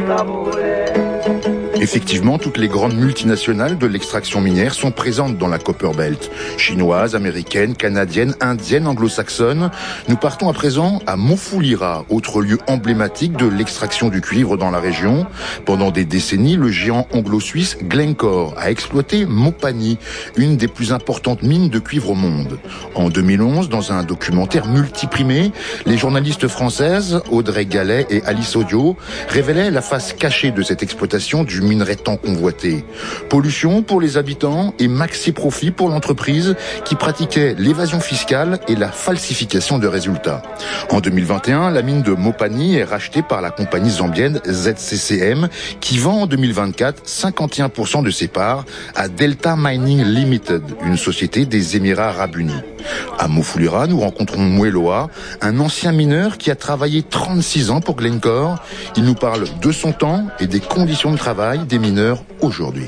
Effectivement, toutes les grandes multinationales de l'extraction minière sont présentes dans la Copper Belt. Chinoises, américaines, canadiennes, indiennes, anglo-saxonnes. Nous partons à présent à Mofulira, autre lieu emblématique de l'extraction du cuivre dans la région. Pendant des décennies, le géant anglo-suisse Glencore a exploité Mopani, une des plus importantes mines de cuivre au monde. En 2011, dans un documentaire multiprimé, les journalistes françaises Audrey Gallet et Alice Audio révélaient la face cachée de cette exploitation du minerai tant convoité. Pollution pour les habitants et maxi profit pour l'entreprise qui pratiquait l'évasion fiscale et la falsification de résultats. En 2021, la mine de Mopani est rachetée par la compagnie zambienne ZCCM qui vend en 2024 51% de ses parts à Delta Mining Limited, une société des Émirats Arabes Unis. À Mofulira, nous rencontrons Mweloa, un ancien mineur qui a travaillé 36 ans pour Glencore. Il nous parle de son temps et des conditions de travail des mineurs aujourd'hui.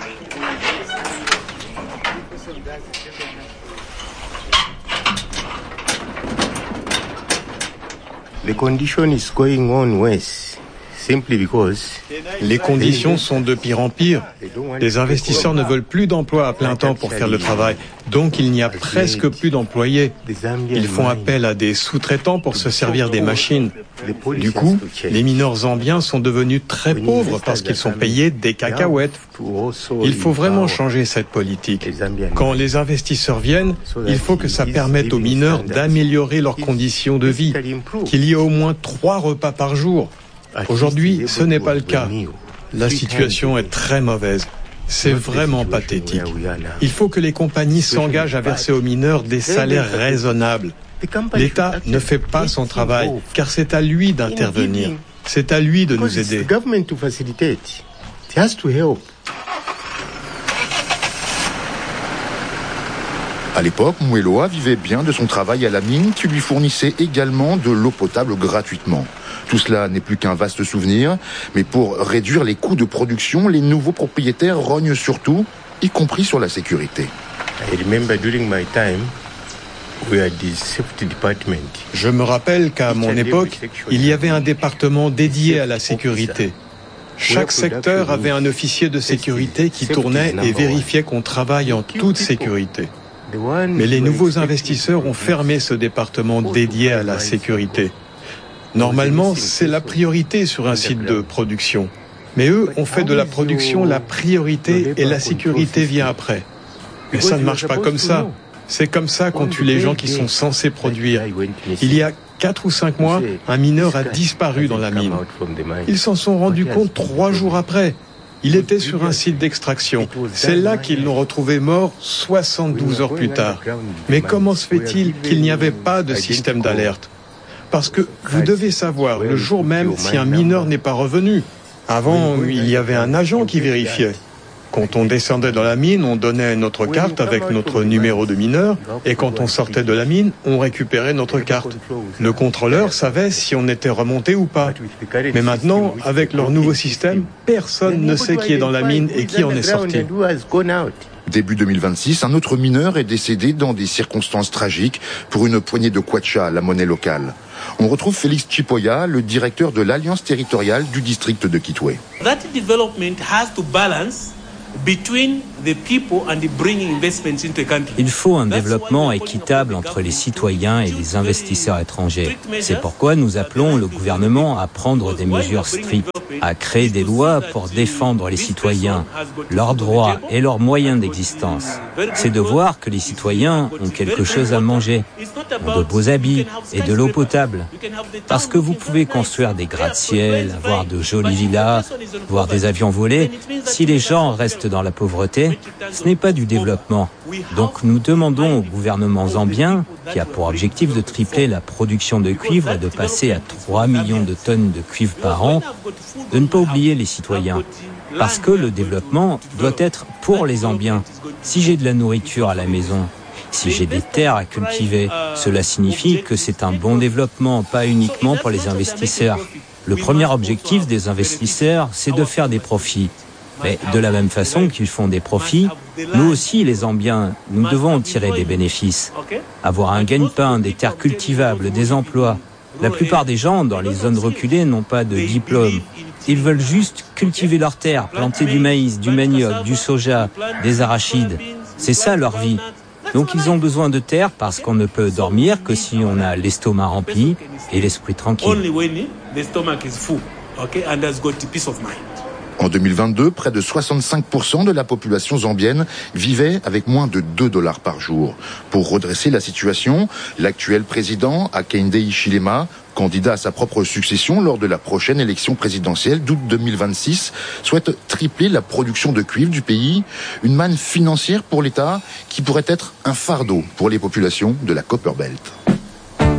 The condition is going on worse. Les conditions sont de pire en pire. Les investisseurs ne veulent plus d'emplois à plein temps pour faire le travail. Donc il n'y a presque plus d'employés. Ils font appel à des sous-traitants pour se servir des machines. Du coup, les mineurs zambiens sont devenus très pauvres parce qu'ils sont payés des cacahuètes. Il faut vraiment changer cette politique. Quand les investisseurs viennent, il faut que ça permette aux mineurs d'améliorer leurs conditions de vie, qu'il y ait au moins 3 repas par jour. Aujourd'hui, ce n'est pas le cas. La situation est très mauvaise. C'est vraiment pathétique. Il faut que les compagnies s'engagent à verser aux mineurs des salaires raisonnables. L'État ne fait pas son travail, car c'est à lui d'intervenir. C'est à lui de nous aider. À l'époque, Mweloa vivait bien de son travail à la mine qui lui fournissait également de l'eau potable gratuitement. Tout cela n'est plus qu'un vaste souvenir, mais pour réduire les coûts de production, les nouveaux propriétaires rognent surtout, y compris sur la sécurité. Je me rappelle qu'à mon époque, il y avait un département dédié à la sécurité. Chaque secteur avait un officier de sécurité qui tournait et vérifiait qu'on travaille en toute sécurité. Mais les nouveaux investisseurs ont fermé ce département dédié à la sécurité. Normalement, c'est la priorité sur un site de production. Mais eux ont fait de la production la priorité et la sécurité vient après. Mais ça ne marche pas comme ça. C'est comme ça qu'on tue les gens qui sont censés produire. Il y a 4 ou 5 mois, un mineur a disparu dans la mine. Ils s'en sont rendus compte 3 jours après. Il était sur un site d'extraction. C'est là qu'ils l'ont retrouvé mort 72 heures plus tard. Mais comment se fait-il qu'il n'y avait pas de système d'alerte ? Parce que vous devez savoir le jour même si un mineur n'est pas revenu. Avant, il y avait un agent qui vérifiait. Quand on descendait dans la mine, on donnait notre carte avec notre numéro de mineur, et quand on sortait de la mine, on récupérait notre carte. Le contrôleur savait si on était remonté ou pas. Mais maintenant, avec leur nouveau système, personne ne sait qui est dans la mine et qui en est sorti. Début 2026, un autre mineur est décédé dans des circonstances tragiques pour une poignée de kwacha, la monnaie locale. On retrouve Félix Chipoya, le directeur de l'Alliance territoriale du district de Kitwe. That development has to balance between the people and the bringing investments into the country. Il faut un développement équitable entre les citoyens et les investisseurs étrangers. C'est pourquoi nous appelons le gouvernement à prendre des mesures strictes, à créer des lois pour défendre les citoyens, leurs droits et leurs moyens d'existence. C'est de voir que les citoyens ont quelque chose à manger, ont de beaux habits et de l'eau potable. Parce que vous pouvez construire des gratte-ciel, avoir de jolies villas, voir des avions voler. Si les gens restent dans la pauvreté, ce n'est pas du développement. Donc nous demandons au gouvernement zambien, qui a pour objectif de tripler la production de cuivre et de passer à 3 millions de tonnes de cuivre par an, de ne pas oublier les citoyens. Parce que le développement doit être pour les Zambiens. Si j'ai de la nourriture à la maison, si j'ai des terres à cultiver, cela signifie que c'est un bon développement, pas uniquement pour les investisseurs. Le premier objectif des investisseurs, c'est de faire des profits. Mais de la même façon qu'ils font des profits, nous aussi, les Zambiens, nous devons en tirer des bénéfices. Avoir un gagne-pain, des terres cultivables, des emplois. La plupart des gens dans les zones reculées n'ont pas de diplôme. Ils veulent juste cultiver leurs terres, planter du maïs, du manioc, du soja, des arachides. C'est ça leur vie. Donc ils ont besoin de terre parce qu'on ne peut dormir que si on a l'estomac rempli et l'esprit tranquille. En 2022, près de 65% de la population zambienne vivait avec moins de $2 par jour. Pour redresser la situation, l'actuel président, Hakainde Hichilema, candidat à sa propre succession lors de la prochaine élection présidentielle d'août 2026, souhaite tripler la production de cuivre du pays, une manne financière pour l'État qui pourrait être un fardeau pour les populations de la Copperbelt.